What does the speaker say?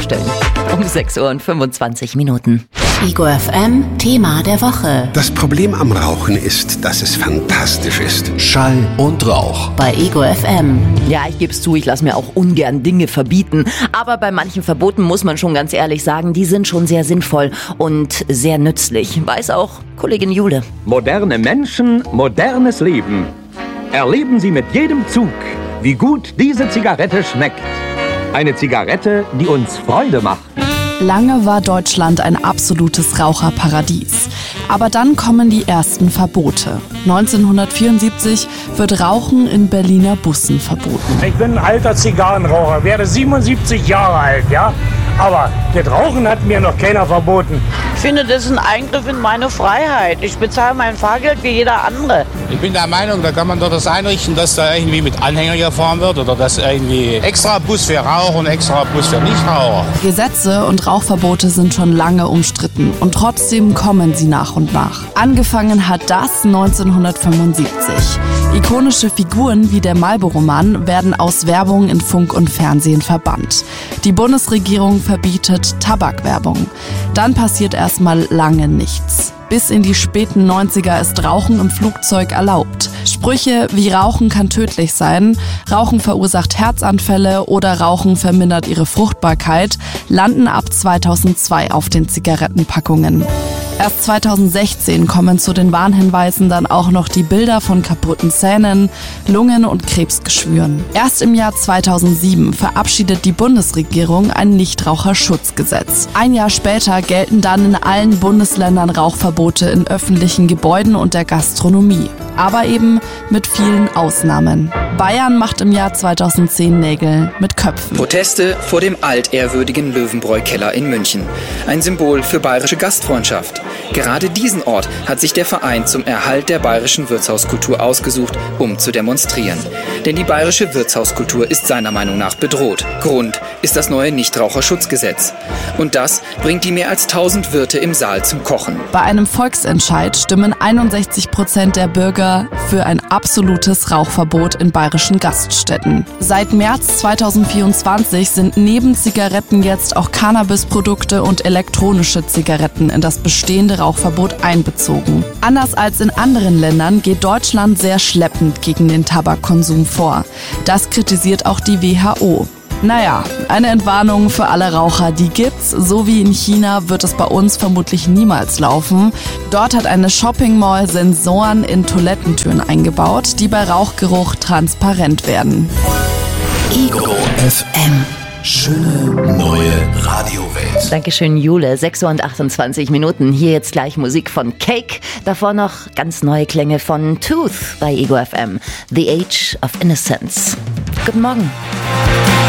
vorstellen. Um 6:25 Uhr. Ego FM, Thema der Woche. Das Problem am Rauchen ist, dass es fantastisch ist. Schall und Rauch. Bei Ego FM. Ja, ich gebe es zu, ich lasse mir auch ungern Dinge verbieten. Aber bei manchen Verboten muss man schon ganz ehrlich sagen, die sind schon sehr sinnvoll und sehr nützlich. Weiß auch Kollegin Jule. Moderne Menschen, modernes Leben. Erleben Sie mit jedem Zug, wie gut diese Zigarette schmeckt. Eine Zigarette, die uns Freude macht. Lange war Deutschland ein absolutes Raucherparadies. Aber dann kommen die ersten Verbote. 1974 wird Rauchen in Berliner Bussen verboten. Ich bin ein alter Zigarrenraucher, werde 77 Jahre alt, ja? Aber das Rauchen hat mir noch keiner verboten. Ich finde, das ist ein Eingriff in meine Freiheit. Ich bezahle mein Fahrgeld wie jeder andere. Ich bin der Meinung, da kann man doch das einrichten, dass da irgendwie mit Anhänger gefahren wird oder dass irgendwie extra Bus für Raucher und extra Bus für Nichtraucher. Gesetze und Rauchverbote sind schon lange umstritten und trotzdem kommen sie nach und nach. Angefangen hat das 1975. Ikonische Figuren wie der Marlboro-Mann werden aus Werbung in Funk und Fernsehen verbannt. Die Bundesregierung verbietet Tabakwerbung. Dann passiert erstmal lange nichts. Bis in die späten 90er ist Rauchen im Flugzeug erlaubt. Sprüche wie Rauchen kann tödlich sein, Rauchen verursacht Herzanfälle oder Rauchen vermindert ihre Fruchtbarkeit landen ab 2002 auf den Zigarettenpackungen. Erst 2016 kommen zu den Warnhinweisen dann auch noch die Bilder von kaputten Zähnen, Lungen- und Krebsgeschwüren. Erst im Jahr 2007 verabschiedet die Bundesregierung ein Nichtraucherschutzgesetz. Ein Jahr später gelten dann in allen Bundesländern Rauchverbote in öffentlichen Gebäuden und der Gastronomie. Aber eben mit vielen Ausnahmen. Bayern macht im Jahr 2010 Nägel mit Köpfen. Proteste vor dem altehrwürdigen Löwenbräu-Keller in München. Ein Symbol für bayerische Gastfreundschaft. Gerade diesen Ort hat sich der Verein zum Erhalt der bayerischen Wirtshauskultur ausgesucht, um zu demonstrieren. Denn die bayerische Wirtshauskultur ist seiner Meinung nach bedroht. Grund ist das neue Nichtraucherschutzgesetz. Und das bringt die mehr als 1000 Wirte im Saal zum Kochen. Bei einem Volksentscheid stimmen 61% der Bürger für ein absolutes Rauchverbot in bayerischen Gaststätten. Seit März 2024 sind neben Zigaretten jetzt auch Cannabisprodukte und elektronische Zigaretten in das bestehende Rauchverbot einbezogen. Anders als in anderen Ländern geht Deutschland sehr schleppend gegen den Tabakkonsum vor. Das kritisiert auch die WHO. Naja, eine Entwarnung für alle Raucher, die gibt's. So wie in China wird es bei uns vermutlich niemals laufen. Dort hat eine Shopping Mall Sensoren in Toilettentüren eingebaut, die bei Rauchgeruch transparent werden. Ego FM. Schöne neue Radiowelt. Dankeschön, Jule. 6:28 Uhr. Hier jetzt gleich Musik von Cake. Davor noch ganz neue Klänge von Tooth bei Ego FM. The Age of Innocence. Guten Morgen.